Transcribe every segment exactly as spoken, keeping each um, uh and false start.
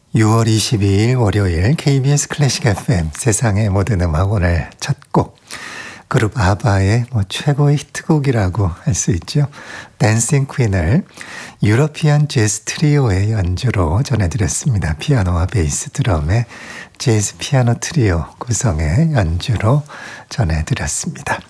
유월 이십이일 월요일 케이비에스 클래식 에프엠 세상의 모든 음악 오늘 첫 곡 그룹 아바의 뭐 최고의 히트곡이라고 할 수 있죠. 댄싱 퀸을 유러피안 재즈 트리오의 연주로 전해드렸습니다. 피아노와 베이스 드럼의 재즈 피아노 트리오 구성의 연주로 전해드렸습니다.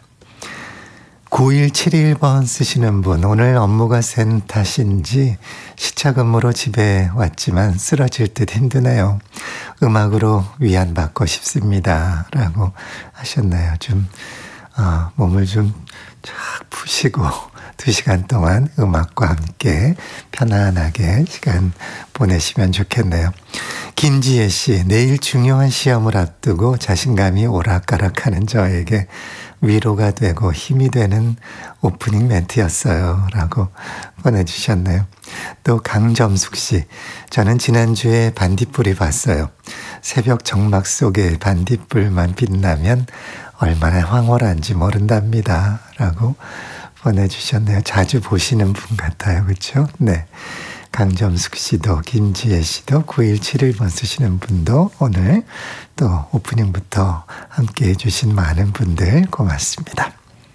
구일칠일 번 쓰시는 분, 오늘 업무가 센 탓인지 시차 근무로 집에 왔지만 쓰러질 듯 힘드네요. 음악으로 위안받고 싶습니다. 라고 하셨나요? 좀 어, 몸을 좀 쫙 푸시고 두 시간 동안 음악과 함께 편안하게 시간 보내시면 좋겠네요. 김지혜 씨, 내일 중요한 시험을 앞두고 자신감이 오락가락하는 저에게 위로가 되고 힘이 되는 오프닝 멘트였어요. 라고 보내주셨네요. 또 강점숙 씨, 저는 지난주에 반딧불이 봤어요. 새벽 정막 속에 반딧불만 빛나면 얼마나 황홀한지 모른답니다. 라고 보내주셨네요. 자주 보시는 분 같아요. 그렇죠? 네. 강점숙 씨도 김지혜 씨도 구일칠일 번 쓰시는 분도 오늘 또 오프닝부터 함께 해주신 많은 분들 고맙습니다.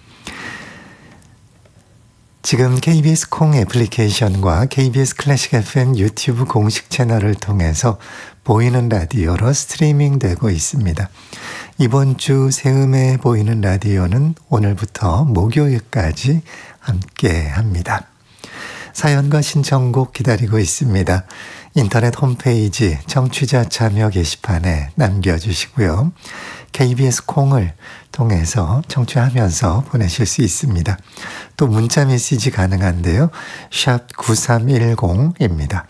지금 케이비에스 콩 애플리케이션과 케이비에스 클래식 에프엠 유튜브 공식 채널을 통해서 보이는 라디오로 스트리밍 되고 있습니다. 이번 주 새음에 보이는 라디오는 오늘부터 목요일까지 함께 합니다. 사연과 신청곡 기다리고 있습니다. 인터넷 홈페이지 청취자 참여 게시판에 남겨주시고요. 케이비에스 콩을 통해서 청취하면서 보내실 수 있습니다. 또 문자 메시지 가능한데요. 샵 구삼일공입니다.